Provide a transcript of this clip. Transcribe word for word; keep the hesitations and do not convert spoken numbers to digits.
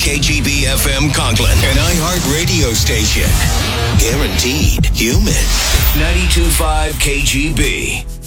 K G B F M Conklin, an iHeart radio station. Guaranteed human. ninety-two point five K G B.